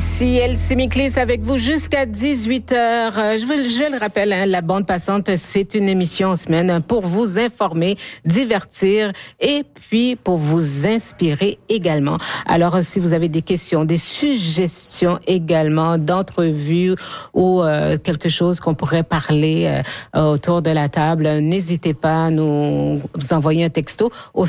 Ici Elsie Miklis avec vous jusqu'à 18h. Je le rappelle, la bande passante, c'est une émission en semaine pour vous informer, divertir et puis pour vous inspirer également. Alors, si vous avez des questions, des suggestions également d'entrevues ou quelque chose qu'on pourrait parler autour de la table, n'hésitez pas à nous envoyer un texto au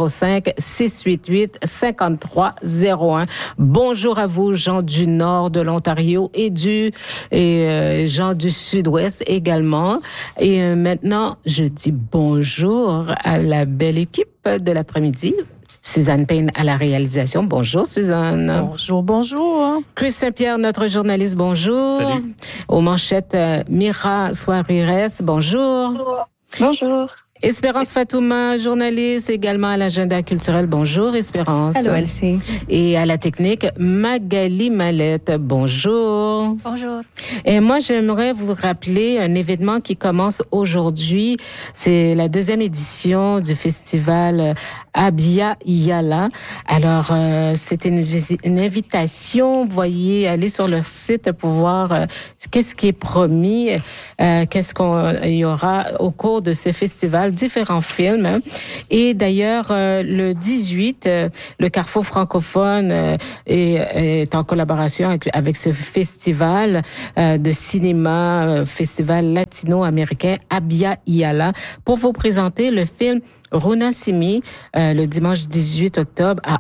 705-688-5301. Bonjour à vous, gens du nord de l'Ontario et gens du sud-ouest également. Et maintenant, je dis bonjour à la belle équipe de l'après-midi. Suzanne Payne à la réalisation. Bonjour, Suzanne. Bonjour, bonjour. Chris Saint-Pierre, notre journaliste, bonjour. Salut. Aux manchettes, Mira Soarirès, bonjour. Bonjour. Espérance Fatouma, journaliste, également à l'agenda culturel. Bonjour, Espérance. Allô, Elsie. Et à la technique, Magali Mallette. Bonjour. Bonjour. Et moi, j'aimerais vous rappeler un événement qui commence aujourd'hui. C'est la 2e édition du festival Abya Yala. Alors, c'est une invitation. Vous voyez, allez sur le site pour voir qu'est-ce qui est promis, qu'est-ce qu'il y aura au cours de ce festival. Différents films. Et d'ailleurs, le 18, le Carrefour francophone est en collaboration avec ce festival de cinéma, festival latino-américain Abya Yala, pour vous présenter le film Runa Simi, le dimanche 18 octobre à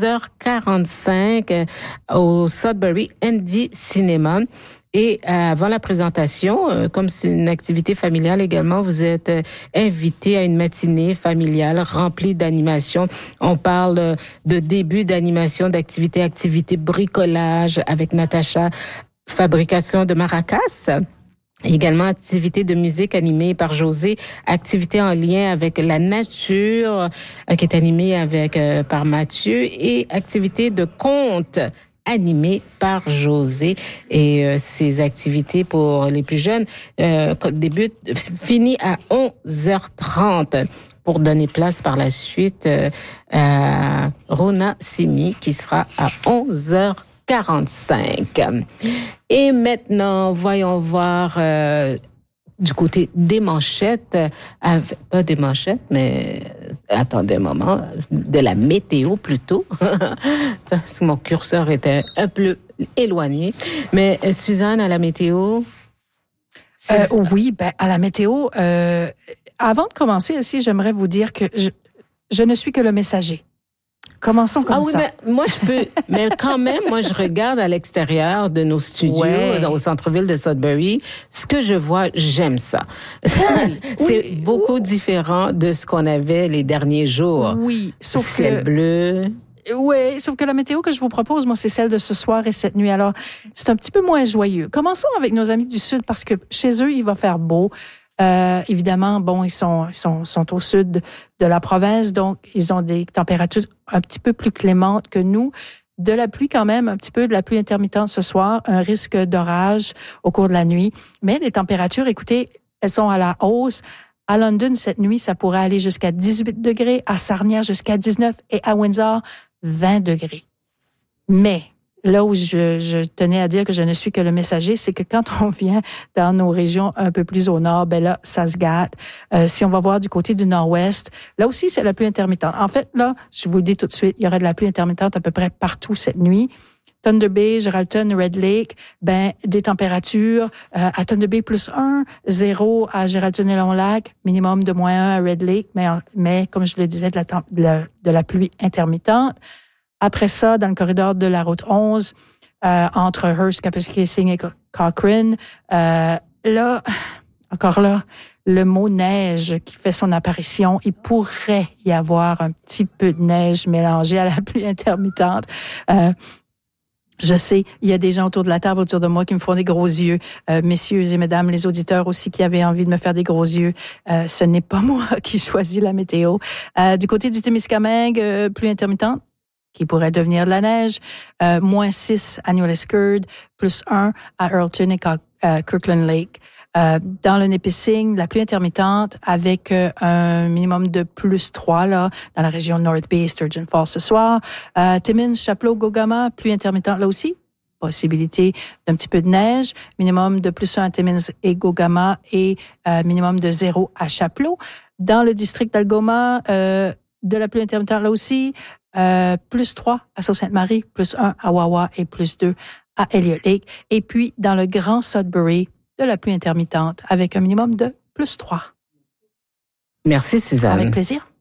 11h45 au Sudbury Indie Cinéma. Et avant la présentation, comme c'est une activité familiale également, vous êtes invité à une matinée familiale remplie d'animation. On parle de début d'animation, activité bricolage avec Natacha, fabrication de maracas. Également, activité de musique animée par José, activité en lien avec la nature qui est animée par Mathieu et activité de conte animé par José. Et ces activités pour les plus jeunes finissent à 11h30 pour donner place par la suite à Runa Simi qui sera à 11h45. Et maintenant, voyons voir du côté des manchettes, pas des manchettes, mais attendez un moment, de la météo plutôt, parce que mon curseur était un peu éloigné. Mais Suzanne, à la météo? Oui, à la météo, avant de commencer aussi, j'aimerais vous dire que je ne suis que le messager. Commençons comme ça. Mais moi, mais quand même, moi, je regarde à l'extérieur de nos studios, au centre-ville de Sudbury. Ce que je vois, j'aime ça. C'est beaucoup différent de ce qu'on avait les derniers jours. Oui, sauf ciel bleu. Oui, sauf que la météo que je vous propose, moi, c'est celle de ce soir et cette nuit. Alors, c'est un petit peu moins joyeux. Commençons avec nos amis du Sud parce que chez eux, il va faire beau. Évidemment, ils sont au sud de la province, donc ils ont des températures un petit peu plus clémentes que nous. De la pluie quand même, un petit peu de la pluie intermittente ce soir, un risque d'orage au cours de la nuit. Mais les températures, écoutez, elles sont à la hausse. À London, cette nuit, ça pourrait aller jusqu'à 18 degrés, à Sarnia jusqu'à 19 et à Windsor, 20 degrés. Mais là où je tenais à dire que je ne suis que le messager, c'est que quand on vient dans nos régions un peu plus au nord, là, ça se gâte. Si on va voir du côté du nord-ouest, là aussi, c'est la pluie intermittente. En fait, là, je vous le dis tout de suite, il y aurait de la pluie intermittente à peu près partout cette nuit. Thunder Bay, Geraldton, Red Lake, des températures à Thunder Bay +1, 0 à Geraldton et Long-Lac, minimum de -1 à Red Lake, mais comme je le disais, de la pluie intermittente. Après ça, dans le corridor de la route 11, entre Hearst, Kapuskasing et Cochrane, encore là, le mot neige qui fait son apparition, il pourrait y avoir un petit peu de neige mélangée à la pluie intermittente. Je sais, il y a des gens autour de la table, autour de moi, qui me font des gros yeux. Messieurs et mesdames, les auditeurs aussi qui avaient envie de me faire des gros yeux. Ce n'est pas moi qui choisis la météo. Du côté du Témiscamingue, pluie intermittente, qui pourrait devenir de la neige. -6 à New Liskeard, +1 à Earlton et Kirkland Lake. Dans le Nipissing, la pluie intermittente avec un minimum de +3 là, dans la région North Bay, Sturgeon Falls ce soir. Timmins, Chapleau, Gogama, pluie intermittente là aussi. possibilité d'un petit peu de neige, minimum de +1 à Timmins et Gogama et minimum de 0 à Chapleau. Dans le district d'Algoma, de la pluie intermittente là aussi, +3 à Sault-Sainte-Marie, +1 à Wawa et +2 à Elliott Lake. Et puis, dans le Grand Sudbury, de la pluie intermittente avec un minimum de +3. Merci, Suzanne. Avec plaisir.